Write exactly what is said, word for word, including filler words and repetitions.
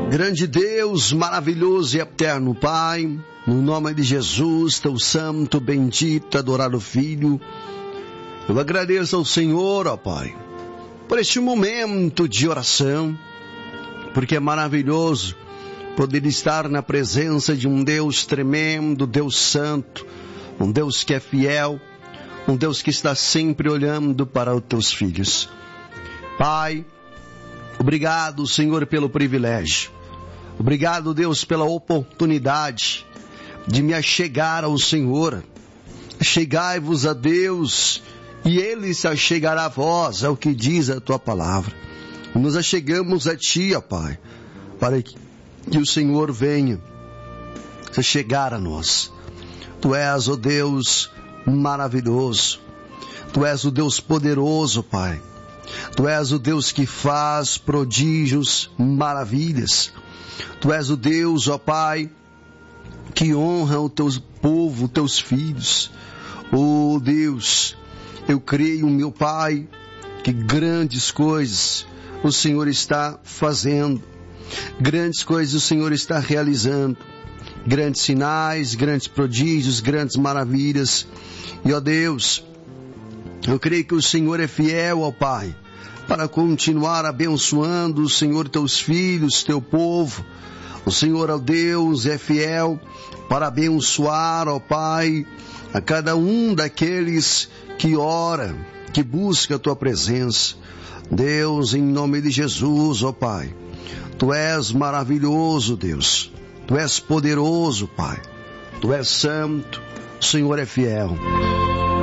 Grande Deus, maravilhoso e eterno Pai, no nome de Jesus, teu santo, bendito, adorado Filho, eu agradeço ao Senhor, ó Pai, por este momento de oração, porque é maravilhoso poder estar na presença de um Deus tremendo, Deus santo, um Deus que é fiel, um Deus que está sempre olhando para os teus filhos. Pai, obrigado, Senhor, pelo privilégio. Obrigado, Deus, pela oportunidade de me achegar ao Senhor. Chegai-vos a Deus e Ele se achegará a vós, é o que diz a Tua palavra. E nos achegamos a Ti, ó Pai, para que o Senhor venha se chegar a nós. Tu és o Deus maravilhoso. Tu és o Deus poderoso, Pai. Tu és o Deus que faz prodígios, maravilhas. Tu és o Deus, ó Pai, que honra o teu povo, os teus filhos. Oh Deus, eu creio, meu Pai, que grandes coisas o Senhor está fazendo. Grandes coisas o Senhor está realizando. Grandes sinais, grandes prodígios, grandes maravilhas. E ó Deus, eu creio que o Senhor é fiel, ó Pai, para continuar abençoando o Senhor, teus filhos, teu povo. O Senhor, ó Deus, é fiel para abençoar, ó Pai, a cada um daqueles que ora, que busca a tua presença. Deus, em nome de Jesus, ó Pai, tu és maravilhoso, Deus. Tu és poderoso, Pai. Tu és santo. O Senhor é fiel.